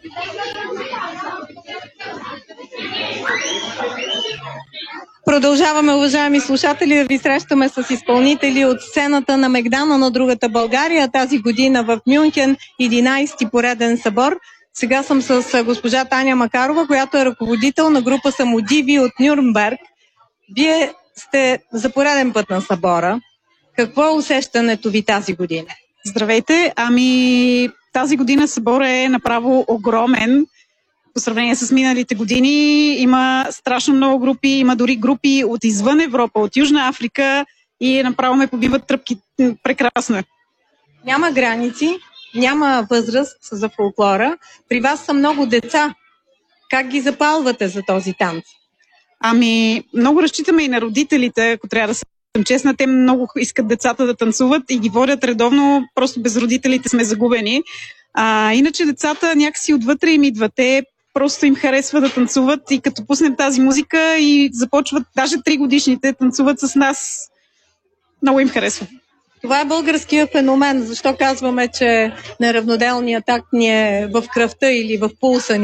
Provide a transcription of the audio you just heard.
Продължаваме, уважаеми слушатели, да ви срещаме с изпълнители от сцената на Мегдана на другата България. Тази година в Мюнхен, 11-ти пореден събор. Сега съм с госпожа Таня Макарова, която е ръководител на група Самодиви от Нюрнберг. Вие сте за пореден път на събора. Какво е усещането ви тази година? Здравейте! Тази година събор е направо огромен. По сравнение с миналите години има страшно много групи, има дори групи от извън Европа, от Южна Африка и направо ме побиват тръпки. Прекрасно е. Няма граници, няма възраст за фолклора. При вас са много деца. Как ги запалвате за този танц? Много разчитаме и на родителите, ако трябва да съм честна. Те много искат децата да танцуват и ги водят редовно, просто без родителите сме загубени. Иначе децата някакси отвътре им идват. Те просто им харесва да танцуват и като пуснем тази музика и започват, даже 3-годишните танцуват с нас. Много им харесва. Това е българския феномен. Защо казваме, че неравноделният такт ни е в кръвта или в пулса ни?